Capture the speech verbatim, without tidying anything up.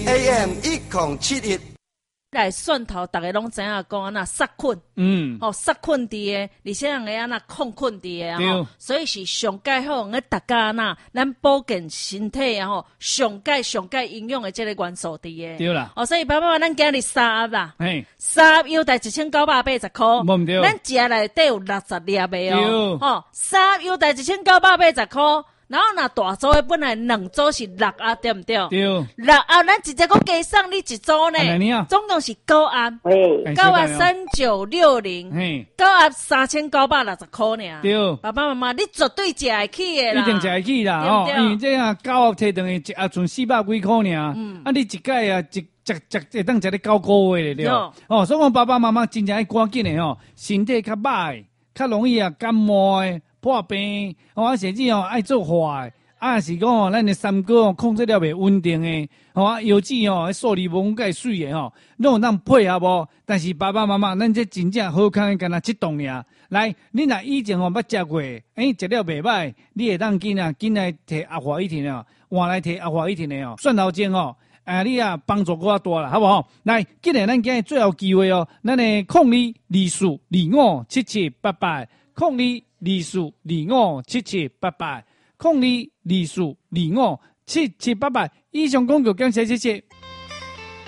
A M 一零七一。 来蒜头，大家拢知影讲安那杀菌， 嗯， 吼、哦、杀菌伫诶，而且人个安那抗菌伫诶， 对吼，所以是上介好，我大家安那咱保健身体然后上介上介营养的这个元素伫诶， 对啦， 哦，所以爸爸妈咱今日三盒啦， 嘿， 三盒优待一千九百八十块， 无毋对， 咱食内底有六十粒的哦， 对吼，三盒优待一千九百八十块。然后那大组的本来两组是六盒，对不对？ 对， 六盒咱直接搁加送你一组呢， 啊、 总共是九盒， 喂， 九盒三九六零，九盒三千九百六十块呢。 对， 爸爸妈妈，你绝对食会起的啦， 一定食会起啦， 对对哦，因为这啊九盒摕等于一盒剩四百几块尔，嗯，啊你一届啊一食食会当食咧九个月咧，对，哦，所以讲爸爸妈妈真正要赶紧的吼，身体较歹，较容易啊感冒的。破病，哦，啊，甚至哦爱做坏的，啊是讲哦，咱的三高哦控制了袂稳定的，吼啊油脂哦，数字无介水的吼，拢有当配合无？但是爸爸妈妈，咱这真正好康的，干那七档尔。来，你若以前哦捌食过，诶、欸，食了袂歹，你会当紧啊，紧来摕阿华一天哦，换来摕阿华一天的哦，蒜头精哦。啊，你啊帮助我大啦，好不好？来，今日咱今日最后机会哦，咱的控二二四二五七七八八，控二二四二五七七八八，控二二四二五七七八八。以上广告感谢谢谢。